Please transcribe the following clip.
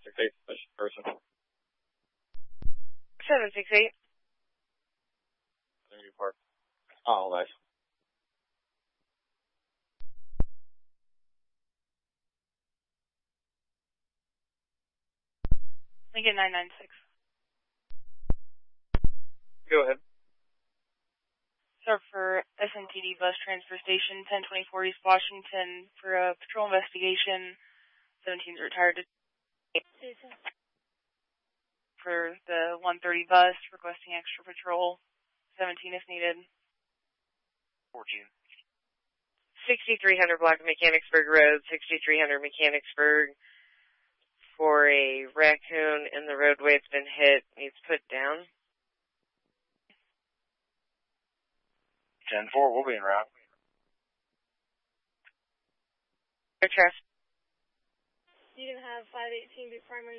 768 missing person. 768. New Park. Oh, nice. Lincoln 996. Go ahead. Sir, for SMTD bus transfer station 1024 East Washington for a patrol investigation. 17's retired to for the 130 bus, requesting extra patrol. 17 if needed. 14. 6300 block of Mechanicsburg Road, 6300 Mechanicsburg, for a raccoon in the roadway. It's been hit, needs put down. 10-4, we'll be en route. Air traffic. You can have 518 be primary